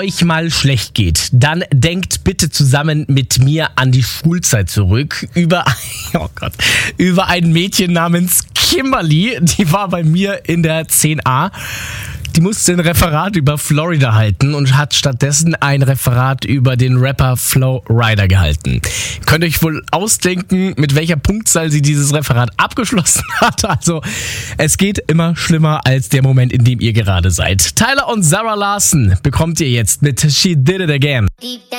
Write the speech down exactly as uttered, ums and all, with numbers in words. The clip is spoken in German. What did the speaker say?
euch mal schlecht geht, dann denkt bitte zusammen mit mir an die Schulzeit zurück. Über, oh Gott, über ein Mädchen namens Kimberly, die war bei mir in der zehn a. Die musste ein Referat über Florida halten und hat stattdessen ein Referat über den Rapper Flo Rida gehalten. Könnt ihr euch wohl ausdenken, mit welcher Punktzahl sie dieses Referat abgeschlossen hat? Also, es geht immer schlimmer als der Moment, in dem ihr gerade seid. Tyler und Zara Larsson bekommt ihr jetzt mit She Did It Again.